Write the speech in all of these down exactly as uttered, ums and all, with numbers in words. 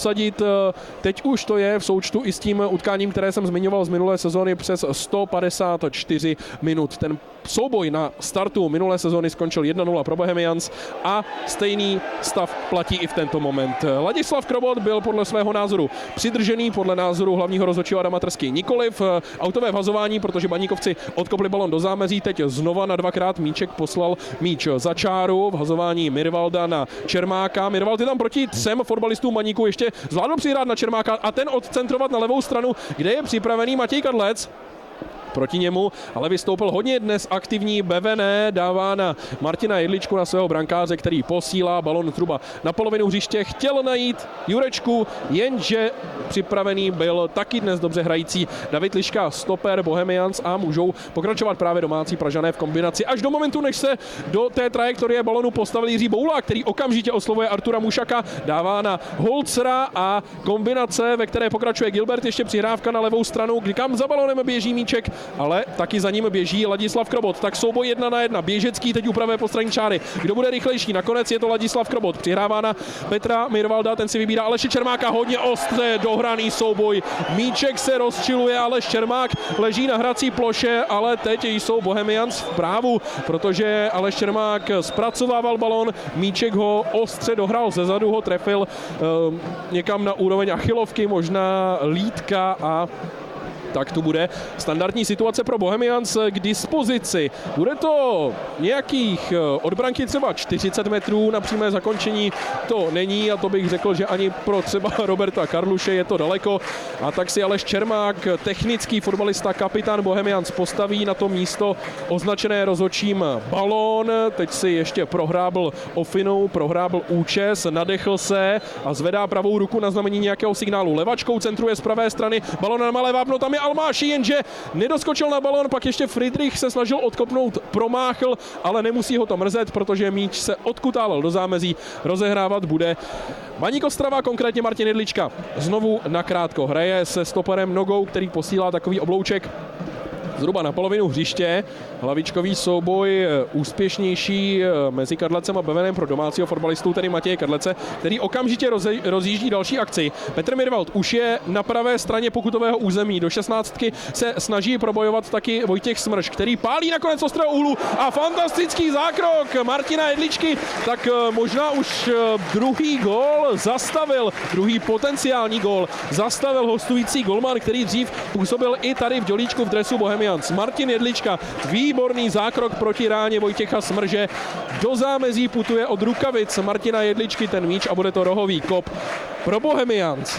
prosadit. Teď už to je v součtu i s tím utkáním, které jsem zmiňoval z minulé sezóny, přes sto padesát čtyři minut. Ten souboj na startu minulé sezóny skončil jedna nula pro Bohemians a stejný stav platí i v tento moment. Ladislav Krobot byl podle svého názoru přidržený, podle názoru hlavního rozhodčího Adama Trsky nikoliv. Autové vhazování, protože Baníkovci odkopli balon do zámezí, teď znova na dvakrát míček poslal míč za čáru. Vhazování Mirvalda na Čermáka. Mirvald je tam proti třem fotbalistům Baníku, ještě zvládl přihrát na Čermáka a ten odcentrovat na levou stranu, kde je připravený Matěj Kadlec. Proti němu, ale vystoupil hodně dnes aktivní Bevené, dává na Martina Jedličku, na svého brankáře, který posílá balon zhruba na polovinu hřiště. Chtěl najít Jurečku, jenže připravený byl taky dnes dobře hrající David Liška, stoper Bohemians, a můžou pokračovat právě domácí Pražané v kombinaci až do momentu, než se do té trajektorie balonu postavil Jiří Boula, který okamžitě oslovuje Artura Mušaka, dává na Holcera a kombinace, ve které pokračuje Gilbert, ještě přihrávka na levou stranu, kam za balonem běží míček, ale taky za ním běží Ladislav Krobot. Tak souboj jedna na jedna. Běžecký teď upravé po straně čáry. Kdo bude rychlejší? Nakonec je to Ladislav Krobot. Přihrává na Petra Mirvalda, ten si vybírá Aleše Čermáka. Hodně ostře dohraný souboj. Míček se rozčiluje, Aleš Čermák leží na hrací ploše, ale teď jsou Bohemians v právu, protože Aleš Čermák zpracovával balon, míček ho ostře dohrál, zezadu ho trefil eh, někam na úroveň achilovky, možná lítka, a tak tu bude standardní situace pro Bohemians k dispozici. Bude to nějakých od branky třeba čtyřicet metrů, na přímé zakončení to není, a to bych řekl, že ani pro třeba Roberta Karluše je to daleko. A tak si Aleš Čermák, technický fotbalista, kapitán Bohemians, postaví na to místo označené rozhodčím balón. Teď si ještě prohrábl ofinou, prohrábl účes, nadechl se a zvedá pravou ruku na znamení nějakého signálu. Levačkou centruje z pravé strany, balón na malé vápno, tam je Almáši, jenže nedoskočil na balon, pak ještě Friedrich se snažil odkopnout, promáchl, ale nemusí ho to mrzet, protože míč se odkutálel do zámezí, rozehrávat bude Baník Ostrava, konkrétně Martin Jedlička. Znovu nakrátko hraje se stoperem nogou, který posílá takový oblouček zhruba na polovinu hřiště. Hlavičkový souboj úspěšnější mezi Kadlecem a Bevenem pro domácího fotbalistu, tedy Matěje Kadlece, který okamžitě rozjíždí další akci. Petr Mirvald už je na pravé straně pokutového území. Do šestnáctky se snaží probojovat taky Vojtěch Smrš, který pálí nakonec ostrého úhlu a fantastický zákrok Martina Jedličky. Tak možná už druhý gól zastavil, druhý potenciální gól zastavil hostující golman, který dřív působil i tady v Dělíčku v dresu Bohemians. Martin Jedlička, výborný zákrok proti ráně Vojtěcha Smrže. Do zámezí putuje od rukavic Martina Jedličky ten míč a bude to rohový kop pro Bohemians.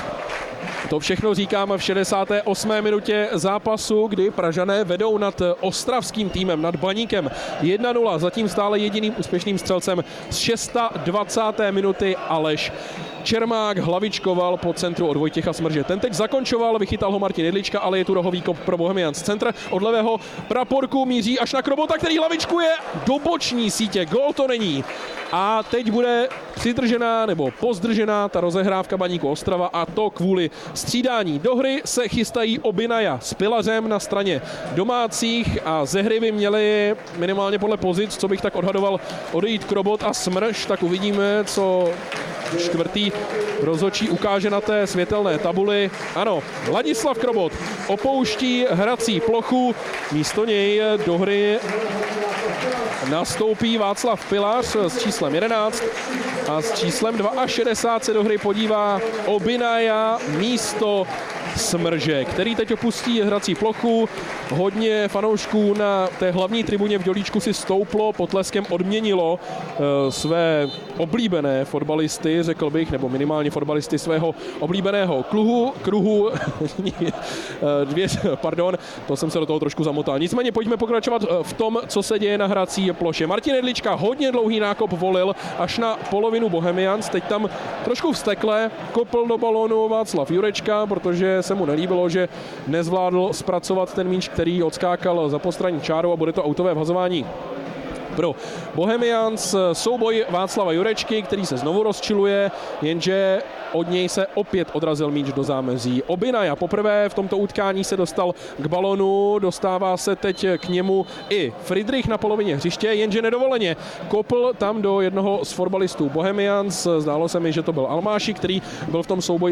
To všechno říkáme v šedesáté osmé minutě zápasu, kdy Pražané vedou nad ostravským týmem, nad Baníkem jedna nula. Zatím stále jediným úspěšným střelcem z dvacáté šesté minuty Aleš Čermák hlavičkoval po centru od Vojtěcha Smrže. Ten teď zakončoval, vychytal ho Martin Jedlička, ale je tu rohový kop pro Bohemians. Centr od levého praporku míří až na Krobota, který hlavičkuje do boční sítě. Gól to není. A teď bude přidržená nebo pozdržená ta rozehrávka Baníku Ostrava, a to kvůli střídání. Do hry se chystají Obinaja s Pilařem na straně domácích a ze hry by měli minimálně podle pozic, co bych tak odhadoval, odejít Krobot a Smrš. Tak uvidíme, co čtvrtý rozhodčí ukáže na té světelné tabuli. Ano, Ladislav Krobot opouští hrací plochu, místo něj do hry nastoupí Václav Pilař s číslem jedenáct a s číslem šedesát dva se do hry podívá Obinaja místo Smrže, který teď opustí hrací plochu. Hodně fanoušků na té hlavní tribuně v Dělíčku si stouplo, potleskem odměnilo e, své oblíbené fotbalisty, řekl bych, nebo minimálně fotbalisty svého oblíbeného kluhu, kruhu, dvě, pardon, to jsem se do toho trošku zamotal. Nicméně pojďme pokračovat v tom, co se děje na hrací ploše. Martin Jedlička hodně dlouhý nákop volil až na polovinu Bohemians, teď tam trošku vztekle kopl do balónu Václav Jurečka, protože se mu nelíbilo, že nezvládl zpracovat ten míč, který odskákal za postranní čáru, a bude to autové vhazování pro Bohemians. Souboj Václava Jurečky, který se znovu rozčiluje, jenže od něj se opět odrazil míč do zámezí. Obinaja poprvé v tomto utkání se dostal k balonu, dostává se teď k němu i Friedrich na polovině hřiště, jenže nedovoleně kopl tam do jednoho z fotbalistů Bohemians. Zdálo se mi, že to byl Almáši, který byl v tom souboji